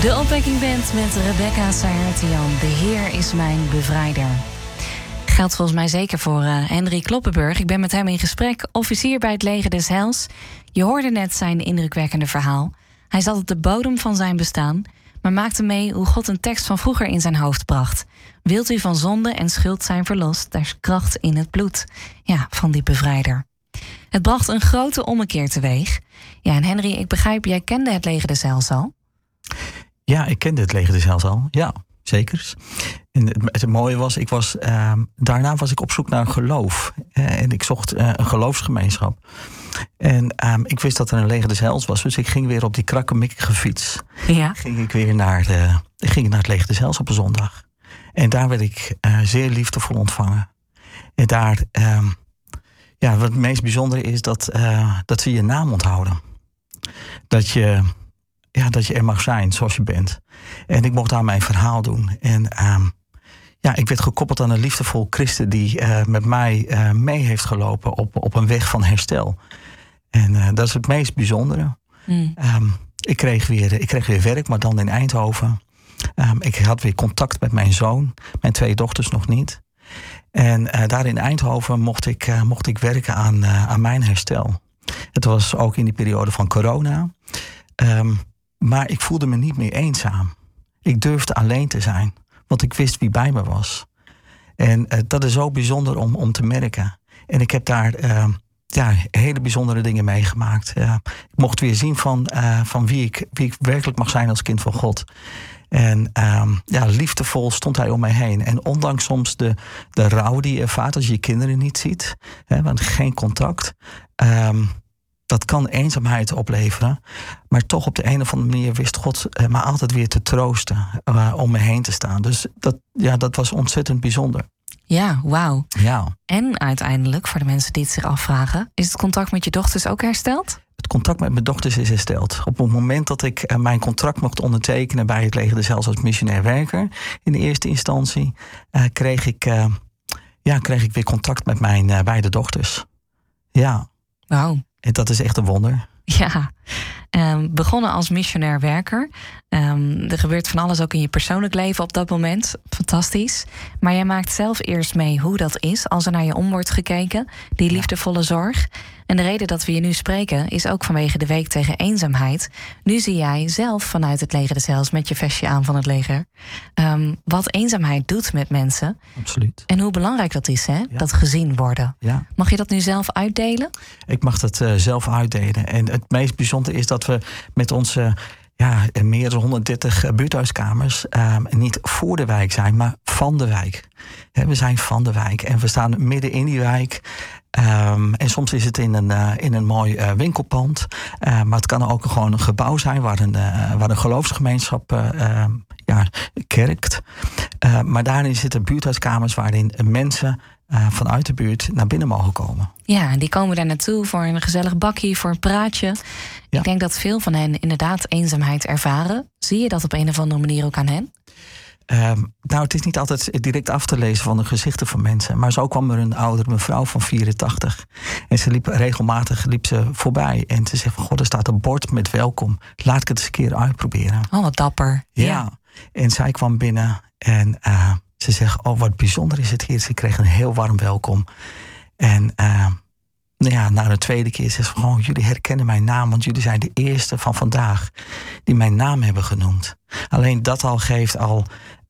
De Opwekking Band met Rebecca Sajertian. De Heer is mijn bevrijder. Geldt volgens mij zeker voor Henry Kloppenburg. Ik ben met hem in gesprek, officier bij het Leger des Heils. Je hoorde net zijn indrukwekkende verhaal. Hij zat op de bodem van zijn bestaan, maar maakte mee hoe God een tekst van vroeger in zijn hoofd bracht. Wilt u van zonde en schuld zijn verlost, daar is kracht in het bloed. Ja, van die bevrijder. Het bracht een grote ommekeer teweeg. Ja, en Henry, ik begrijp, jij kende het Leger des Heils al? Ja, ik kende het Leger des Heils al. Ja, zeker. En het mooie was, daarna was ik op zoek naar een geloof. En ik zocht een geloofsgemeenschap. En ik wist dat er een Leger des Heils was. Dus ik ging weer op die krakkemikkige fiets. Ja. Ging ik weer naar het Leger des Heils op een zondag. En daar werd ik zeer liefdevol ontvangen. En daar, wat het meest bijzondere is dat ze je naam onthouden. Dat je er mag zijn zoals je bent. En ik mocht daar mijn verhaal doen. En ik werd gekoppeld aan een liefdevol christen die met mij mee heeft gelopen op een weg van herstel. En dat is het meest bijzondere. Ik kreeg weer werk, maar dan in Eindhoven. Ik had weer contact met mijn zoon. Mijn 2 dochters nog niet. En daar in Eindhoven mocht ik werken aan mijn herstel. Het was ook in die periode van corona. Maar ik voelde me niet meer eenzaam. Ik durfde alleen te zijn, want ik wist wie bij me was. En dat is zo bijzonder om te merken. En ik heb daar hele bijzondere dingen meegemaakt. Ik mocht weer zien van wie ik werkelijk mag zijn als kind van God. En liefdevol stond hij om mij heen. En ondanks soms de rouw die je ervaart als je je kinderen niet ziet, want geen contact. Dat kan eenzaamheid opleveren. Maar toch op de een of andere manier wist God me altijd weer te troosten. Om me heen te staan. Dus dat was ontzettend bijzonder. Ja, wauw. Ja. En uiteindelijk, voor de mensen die het zich afvragen, is het contact met je dochters ook hersteld? Het contact met mijn dochters is hersteld. Op het moment dat ik mijn contract mocht ondertekenen bij het Leger des Heils als missionair werker, in de eerste instantie, kreeg ik weer contact met mijn beide dochters. Ja. Wauw. En dat is echt een wonder. Ja, begonnen als missionair werker. Er gebeurt van alles ook in je persoonlijk leven op dat moment. Fantastisch. Maar jij maakt zelf eerst mee hoe dat is als er naar je om wordt gekeken. Die liefdevolle zorg. En de reden dat we je nu spreken is ook vanwege de week tegen eenzaamheid. Nu zie jij zelf vanuit het Leger des Heils met je vestje aan van het leger wat eenzaamheid doet met mensen. Absoluut. En hoe belangrijk dat is, hè? Ja. Dat gezien worden. Ja. Mag je dat nu zelf uitdelen? Ik mag dat zelf uitdelen. En het meest bijzondere is dat we met onze meer dan 130 buurthuiskamers niet voor de wijk zijn, maar van de wijk. We zijn van de wijk en we staan midden in die wijk. En soms is het in een mooi winkelpand. Maar het kan ook gewoon een gebouw zijn waar een geloofsgemeenschap kerkt. Maar daarin zitten buurthuiskamers waarin mensen vanuit de buurt naar binnen mogen komen. Ja, en die komen daar naartoe voor een gezellig bakje, voor een praatje. Ja. Ik denk dat veel van hen inderdaad eenzaamheid ervaren. Zie je dat op een of andere manier ook aan hen? Het is niet altijd direct af te lezen van de gezichten van mensen. Maar zo kwam er een oudere mevrouw van 84. En ze liep regelmatig voorbij. En ze zegt van, God, er staat een bord met welkom. Laat ik het eens een keer uitproberen. Oh, wat dapper. Ja. En zij kwam binnen en ze zegt, oh, wat bijzonder is het hier. Ze kreeg een heel warm welkom. En na de tweede keer zegt ze, oh, jullie herkennen mijn naam, want jullie zijn de eerste van vandaag die mijn naam hebben genoemd. Alleen dat al geeft al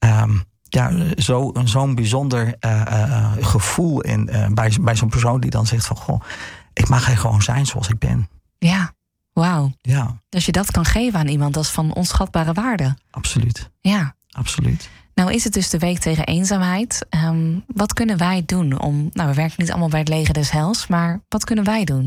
zo'n bijzonder gevoel bij zo'n persoon die dan zegt van, goh, ik mag er gewoon zijn zoals ik ben. Ja, wauw. Ja. Dus je dat kan geven aan iemand, dat is van onschatbare waarde. Absoluut. Ja. Absoluut. Nou is het dus de week tegen eenzaamheid. Wat kunnen wij doen om... Nou, we werken niet allemaal bij het Leger des Heils, maar wat kunnen wij doen?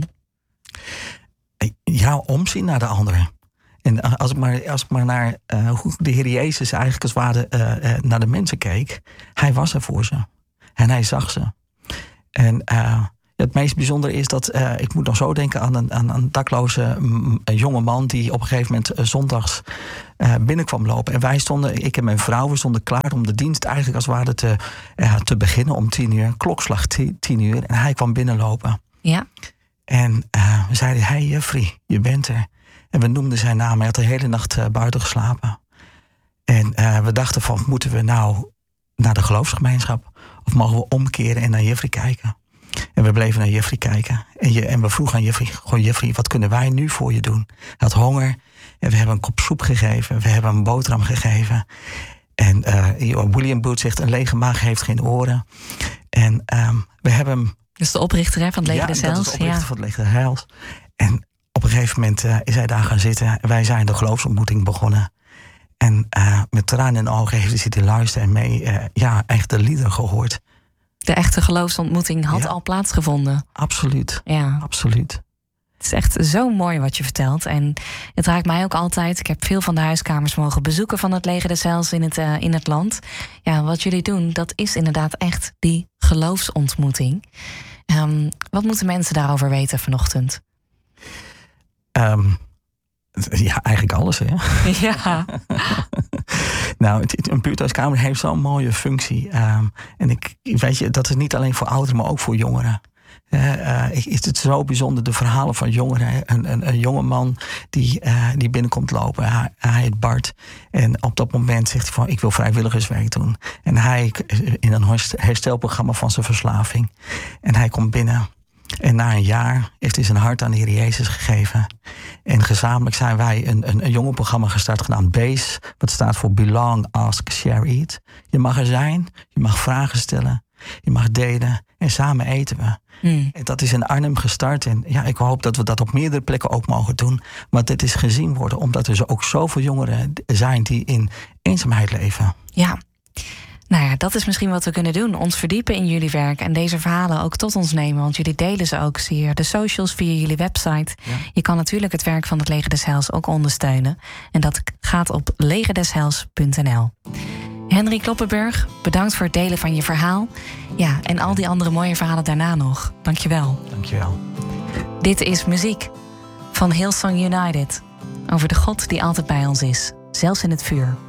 Ja, omzien naar de ander. En als ik maar naar hoe de Heer Jezus eigenlijk als het ware naar de mensen keek, hij was er voor ze. En hij zag ze. En het meest bijzondere is dat, ik moet nog zo denken aan een dakloze jonge man die op een gegeven moment zondags binnenkwam lopen. En wij stonden, ik en mijn vrouw, we stonden klaar om de dienst eigenlijk als het ware te beginnen om 10:00, klokslag 10:00. En hij kwam binnenlopen. Ja. En we zeiden, hey Jeffrey, je bent er. En we noemden zijn naam, hij had de hele nacht buiten geslapen. En we dachten van, moeten we nou naar de geloofsgemeenschap? Of mogen we omkeren en naar Jeffrey kijken? En we bleven naar Jeffrey kijken. En we vroegen aan Jeffrey, goh Jeffrey, wat kunnen wij nu voor je doen? Hij had honger en we hebben een kop soep gegeven. We hebben een boterham gegeven. En William Booth zegt, een lege maag heeft geen oren. En we hebben hem... Dus de oprichter van het Leger des Heils. Ja, dat is de oprichter van het Leger des Heils. En op een gegeven moment is hij daar gaan zitten. Wij zijn de geloofsontmoeting begonnen. En met tranen in de ogen heeft hij zitten luisteren en mee echt de liederen gehoord. De echte geloofsontmoeting had al plaatsgevonden. Absoluut. Ja. Absoluut. Het is echt zo mooi wat je vertelt. En het raakt mij ook altijd. Ik heb veel van de huiskamers mogen bezoeken van het Leger des Heils in het land. Ja, wat jullie doen, dat is inderdaad echt die geloofsontmoeting. Wat moeten mensen daarover weten vanochtend? Ja, eigenlijk alles, hè? Ja. Nou, een buurthuiskamer heeft zo'n mooie functie. En weet je, dat is niet alleen voor ouderen, maar ook voor jongeren. Is het zo bijzonder, de verhalen van jongeren. Een jonge man die binnenkomt lopen. Hij heet Bart. En op dat moment zegt hij van, ik wil vrijwilligerswerk doen. En hij in een herstelprogramma van zijn verslaving. En hij komt binnen. En na een jaar heeft hij zijn hart aan de Heer Jezus gegeven. En gezamenlijk zijn wij een jongerenprogramma gestart genaamd BASE. Wat staat voor Belong, Ask, Share, Eat. Je mag er zijn, je mag vragen stellen, je mag delen en samen eten we. En dat is in Arnhem gestart. En ja, ik hoop dat we dat op meerdere plekken ook mogen doen. Maar dit is gezien worden, omdat er ook zoveel jongeren zijn die in eenzaamheid leven. Ja. Nou ja, dat is misschien wat we kunnen doen. Ons verdiepen in jullie werk en deze verhalen ook tot ons nemen. Want jullie delen ze ook via de socials, via jullie website. Ja. Je kan natuurlijk het werk van het Leger des Heils ook ondersteunen. En dat gaat op legerdesheils.nl. Henry Kloppenburg, bedankt voor het delen van je verhaal. Ja, en al die andere mooie verhalen daarna nog. Dankjewel. Dankjewel. Dit is muziek van Hillsong United. Over de God die altijd bij ons is, zelfs in het vuur.